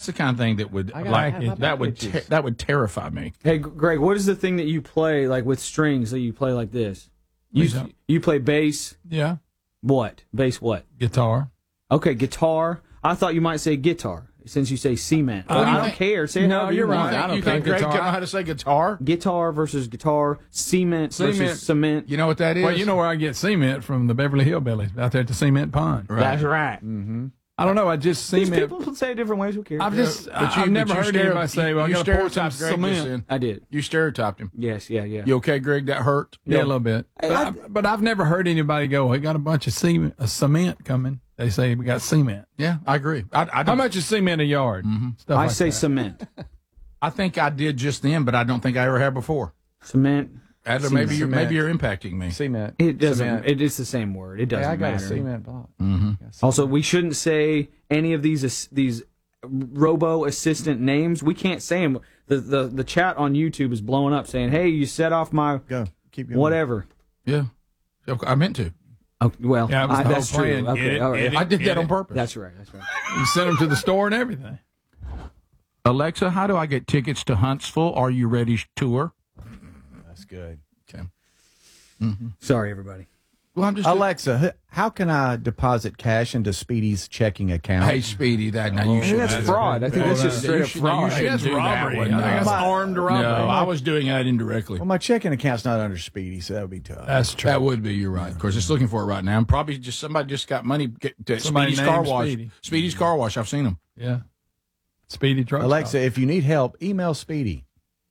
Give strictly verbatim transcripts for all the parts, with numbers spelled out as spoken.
the kind of thing that would I gotta like have my that would packages. ter- that would terrify me. Hey, G- Greg, what is the thing that you play like with strings that you play like this? You Please don't. you play bass. Yeah, What? Bass what? guitar. Okay, guitar. I thought you might say guitar since you say cement. Oh, I you don't think- care. Say it No, however you you're want. right. I don't You think think Greg guitar. can know how to say guitar? Guitar versus guitar. Cement, Cement. versus cement. You know what that is? Well, you know where I get cement from, the Beverly Hillbillies out there at the cement pond. Right. That's right. I don't know. I just These cement. people say it different ways. Who cares? I've just, But I, you- I've never but you heard stere- anybody say, "Well, I you got to pour some stereotyped Greg just cement." then. I did. You stereotyped him. Yes. Yeah. Yeah. You okay, Greg? That hurt? Yeah, a little bit. Hey, But, I- I, but I've never heard anybody go, "We got a bunch of cement, uh, cement coming." They say we got cement. Yeah, I agree. I, I, How don't, much is cement a yard? Stuff I like say that. cement. I think I did just then, but I don't think I ever have before. Cement. Adler, maybe you're Cement. maybe you're impacting me. Cement. It doesn't. Cement. It is the same word. It doesn't Yeah, I got matter. a cement block. Mm-hmm. Also, we shouldn't say any of these ass- these robo assistant names. We can't say them. The, the the chat on YouTube is blowing up saying, "Hey, you set off my Go. Keep going. whatever." Yeah, Okay, I meant to. Oh, well, Yeah, it was I, the whole that's plan. true. Okay, Get it, all right. get it. I did that on purpose. That's right. That's right. You sent them to the store and everything. Alexa, how do I get tickets to Huntsville? Are you ready? Tour. That's good. Okay. Sorry, everybody. Well, I'm just Alexa, h- how can I deposit cash into Speedy's checking account? Hey, Speedy, that now you I think should. that's fraud. I think that's just straight up fraud. I think that's robbery. I think that's armed robbery. No, I was doing that indirectly. Well, my checking account's not under Speedy, so that would be tough. That's true. That would be. You're right. Of course, it's looking for it right now. And probably just somebody just got money get, to Somebody Speedy's car named wash. Speedy. Speedy's car wash. I've seen them. Yeah. Speedy truck. Alexa, stop. if you need help, email Speedy.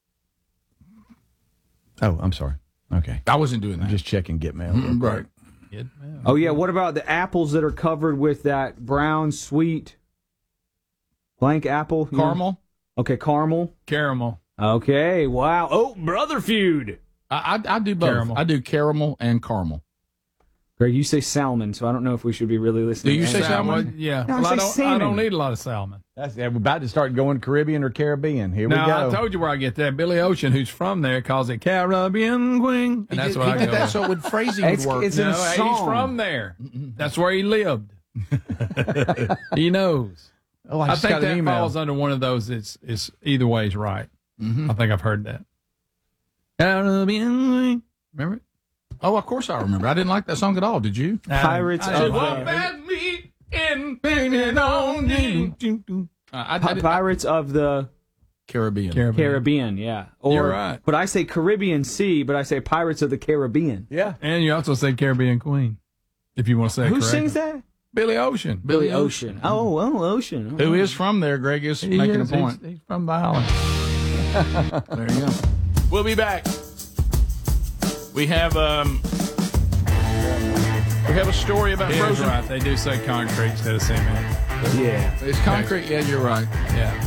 Oh, I'm sorry. Okay. I wasn't doing I'm that. just checking Get Mail. Mm, right. Yeah, man. Oh yeah. What about the apples that are covered with that brown sweet blank apple? You know? Caramel. Okay, caramel. Caramel. Okay. Wow. Oh, brother feud. I, I I do both. Caramel. I do caramel and caramel. Greg, you say salmon, so I don't know if we should be really listening. Do you to say that. salmon? Well, yeah. No, I well, I say don't. I salmon. don't need a lot of salmon. That's, yeah, we're about to start going Caribbean or Caribbean. Here Now we go. I told you where I get that. Billy Ocean, who's from there, calls it Caribbean Queen, and that's he what did, I he go. did that with. so it would phrasing It's- would work. it's in No, a he's song. from there. That's where he lived. He knows. oh, I I just think got an that email. falls under one of those. It's it's either way is right. Mhm. I think I've heard that. Caribbean Queen. Remember it? Oh, of course I remember. I didn't like that song at all. Did you? Pirates I, of I, the- walk at me and painted on you. Uh, I, I Pi- did, Pirates of the Caribbean. Caribbean, yeah. Or, You're right. But I say Caribbean Sea, but I say Pirates of the Caribbean. Yeah. And you also say Caribbean Queen, if you want to say it Who correctly. sings that? Billy Ocean. Billy Ocean. Oh, oh, Ocean. Who is from there? Greg is He making is. a point. He's, he's from the island. There you go. We'll be back. We have um, we have a story about He is frozen. right. They do say concrete instead of cement. Yeah. It's concrete. Yeah, you're right. Yeah.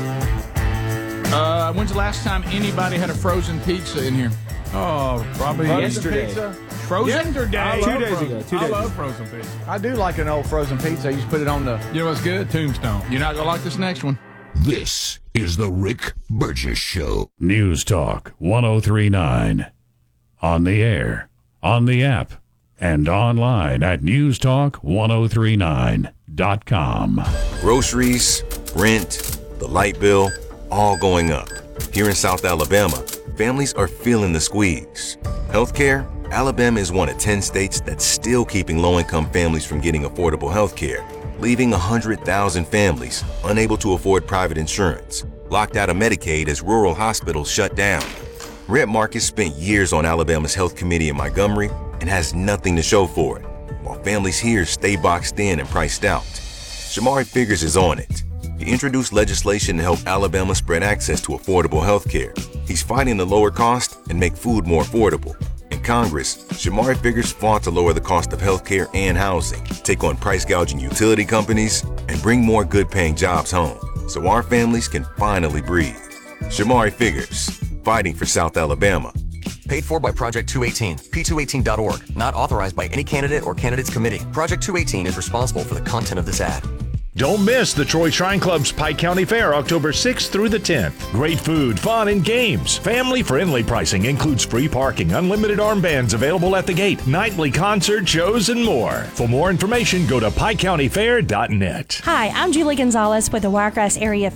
Uh, when's the last time anybody had a frozen pizza in here? Oh, probably Yesterday. Pizza. Frozen? Yesterday. I love Two days frozen- ago, two I days love ago. frozen pizza. I do like an old frozen pizza. You just put it on the. You know what's good? Tombstone. You're not gonna like this next one. This is the Rick Burgess Show. News Talk one oh three point nine. On the air, on the app, and online at news talk one oh three nine dot com. Groceries, rent, the light bill, all going up. Here in South Alabama, families are feeling the squeeze. Healthcare, Alabama is one of ten states that's still keeping low-income families from getting affordable healthcare, leaving one hundred thousand families unable to afford private insurance, locked out of Medicaid as rural hospitals shut down. Rent Marcus spent years on Alabama's Health Committee in Montgomery and has nothing to show for it, while families here stay boxed in and priced out. Shamari Figures is on it. He introduced legislation to help Alabama spread access to affordable health care. He's fighting to lower cost and make food more affordable. In Congress, Shamari Figures fought to lower the cost of health care and housing, take on price gouging utility companies, and bring more good-paying jobs home so our families can finally breathe. Shamari Figures, fighting for South Alabama. Paid for by Project two eighteen, P two eighteen dot org. Not authorized by any candidate or candidates committee. Project two eighteen is responsible for the content of this ad. Don't miss the Troy Shrine Club's Pike County Fair, October sixth through the tenth. Great food, fun, and games. Family-friendly pricing includes free parking, unlimited armbands available at the gate, nightly concert shows, and more. For more information, go to pike county fair dot net. Hi, I'm Julie Gonzalez with the Wiregrass Area